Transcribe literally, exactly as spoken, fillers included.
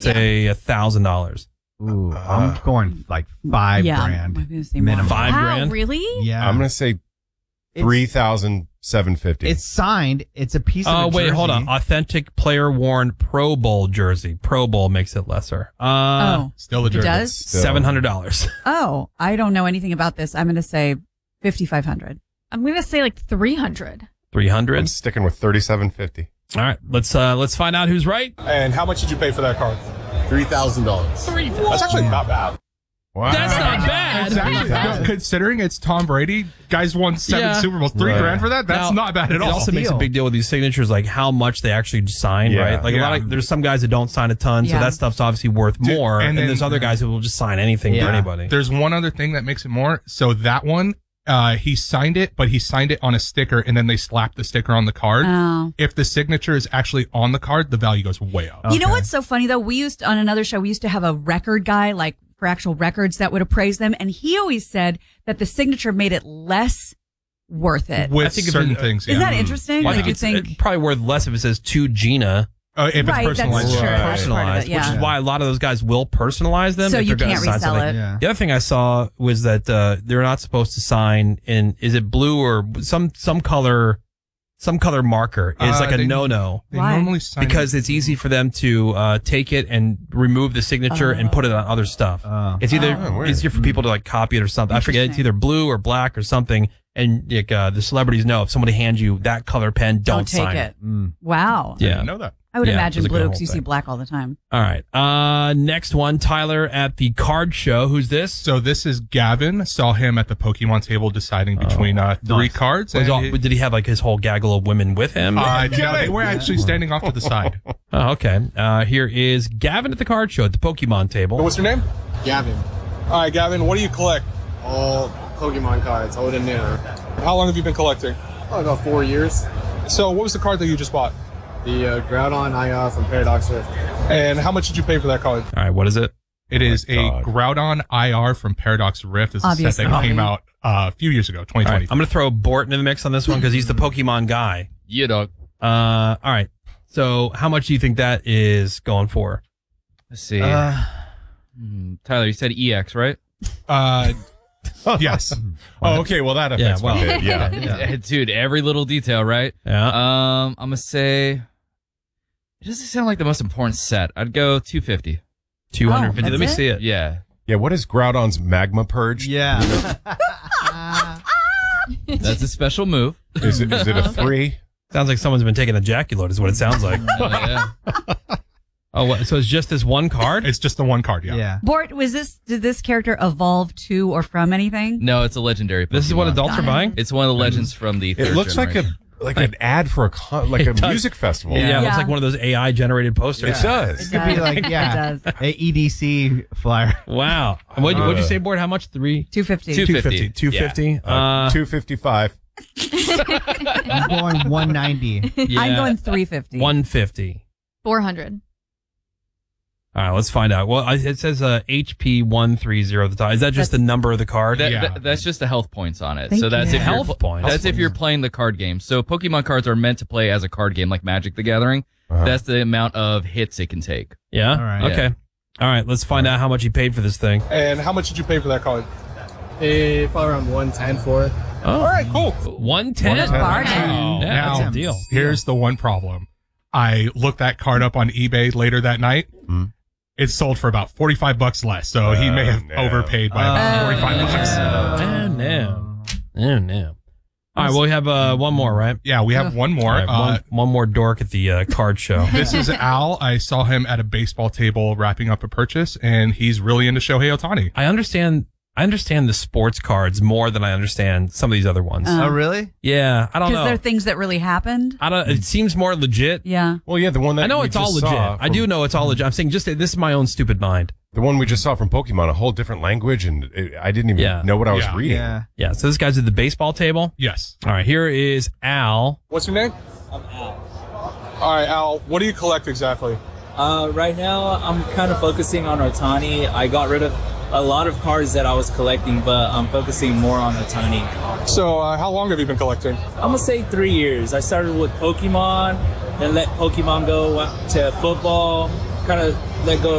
say a thousand dollars. Ooh, I'm going like five yeah, grand. I'm gonna say minimum. more. Five wow, grand? Really? Yeah. I'm going to say three thousand seven hundred fifty. It's signed. It's a piece of Oh, a wait, hold jersey. on. Authentic player worn Pro Bowl jersey. Pro Bowl makes it lesser. Uh, oh, Still a it jersey. does? Still. seven hundred dollars. Oh, I don't know anything about this. I'm going to say fifty-five hundred. I'm going to say like three hundred. three hundred. I'm sticking with thirty-seven fifty. All right, let's uh, let's find out who's right. And how much did you pay for that card? three thousand dollars. That's actually not bad. Wow. That's not bad. Exactly. No, considering it's Tom Brady, guys won seven Yeah. Super Bowls, three Right. grand for that. That's Now, not bad at It all. also makes a Deal. big deal with these signatures, like how much they actually sign, Yeah. right? Like a lot Yeah. of there's some guys that don't sign a ton, so Yeah. that stuff's obviously worth Dude, more. and And, then- there's other guys who will just sign anything for Yeah. anybody. There's one other thing that makes it more. So that one, uh, he signed it, but he signed it on a sticker, and then they slapped the sticker on the card. Oh. If the signature is actually on the card, the value goes way up. You know Okay. what's so funny though? We used on another show, we used to have a record guy, like for actual records, that would appraise them, and he always said that the signature made it less worth it. With I think if certain it- things, yeah. Isn't that interesting? Well, I Like, think you it's think it's probably worth less if it says to Gina. Uh, if it's right? That's personalized. true. Right. That's part of Personalized, it, yeah. which is why a lot of those guys will personalize them. So if you they're gonna can't sign resell something. it. Yeah. The other thing I saw was that uh, they're not supposed to sign in. Is it blue or some some color? Some color marker is Uh, like a they- no no. They Why? normally sign Because it's easy for them to uh, take it and remove the signature and put it on other stuff. Oh. It's either Oh, weird. easier for people to like copy it or something. I forget. It's Interesting. either blue or black or something. And like uh, the celebrities know if somebody hands you that color pen, don't, Don't take sign it. it. Mm. Wow. I Yeah. didn't know that. I would Yeah, imagine it's a good blue whole because you see thing. black all the time. All right. Uh, next one, Tyler at the card show. Who's this? So this is Gavin. Saw him at the Pokemon table deciding between uh, three nice. cards. Was and all, he- did he have like his whole gaggle of women with him? uh, no, they were actually standing off to the side. oh, okay. Uh, here is Gavin at the card show at the Pokemon table. What's your name? Gavin. All right, Gavin. What do you collect? All Pokemon cards, old and new. How long have you been collecting? Oh, about four years. So what was the card that you just bought? The uh, Groudon I R from Paradox Rift. And how much did you pay for that card? All right. What is it? It is my a God. Groudon I R from Paradox Rift. It's a set Obviously. that came out uh, a few years ago, twenty All twenty. right. I'm going to throw Bort into the mix on this one because he's the Pokemon guy. Yeah, dog. Uh, all right. So how much do you think that is going for? Let's see. Uh, Hmm, Tyler, you said E X, right? Uh, yes. Oh, okay. Well, that affects Yeah, well, my bid. Yeah. Yeah. Dude, every little detail, right? Yeah. Um, I'm gonna say it doesn't sound like the most important set. I'd go two fifty. two hundred fifty. Oh, Let me that's see it. Yeah, Yeah. What is Groudon's magma purge? yeah. that's a special move. Is it, is it a three? Sounds like someone's been taking a Jaculot is what it sounds like. Uh, yeah. Oh, what, so it's just this one card? It's just the one card, yeah. yeah. Bort, was this, did this character evolve to or from anything? No, it's a legendary. This is what Pokemon. adults are buying? It's one of the legends from the. It third looks like a generation. like an ad for a con- like a It does. music festival. Yeah, it Yeah. looks like one of those A I generated posters. It does. It Could be does. like, yeah, It does. a E D C flyer. Wow. What what'd you say, Bort? How much? Three? two fifty. Two- two fifty. two fifty. Uh, Uh, two fifty-five. I'm going one ninety. yeah, I'm going three fifty. one fifty. four hundred. All right, let's find out. Well, I- it says uh, H P one thirty at the top. Is that just That's- the number of the card? That, Yeah. that- that's just the health points on it. Thank so that's you. if you're Health pl- points. That's if you're playing the card game. So Pokemon cards are meant to play as a card game, like Magic the Gathering. Uh-huh. That's the amount of hits it can take. Yeah? All right. Okay. All right, let's find out how much he paid for this thing. And how much did you pay for that card? Eh, probably around one ten for it. Oh, All right, cool. one ten. Good bargain. Yeah, Now- that's a deal. Here's the one problem. I looked that card up on eBay later that night. Hmm. It sold for about forty-five bucks less, so he may Oh, have no. overpaid by about Oh, forty-five bucks. Oh, no. Oh, no. All right, well, we have uh, one more, right? Yeah, we have one more. All right, Uh, one, one more dork at the uh, card show. This is Al. I saw him at a baseball table wrapping up a purchase, and he's really into Shohei Ohtani. I understand. I understand the sports cards more than I understand some of these other ones. Uh, Oh, really? yeah, I don't Because know. they're things that really happened. I don't. It seems more legit. Yeah. Well, yeah, the one that I know we it's all just legit. saw I from- do know it's all legit. I'm saying just this is my own stupid mind. The one we just saw from Pokemon, a whole different language, and it, I didn't even Yeah. know what I was Yeah. reading. Yeah. Yeah. So this guy's at the baseball table. Yes. All right. Here is Al. What's your name? I'm Al. All right, Al. What do you collect exactly? Uh, right now, I'm kind of focusing on Ohtani. I got rid of a lot of cards that I was collecting, but I'm focusing more on Ohtani. So, uh, how long have you been collecting? I'm gonna say three years. I started with Pokemon, then let Pokemon go, went to football, kind of let go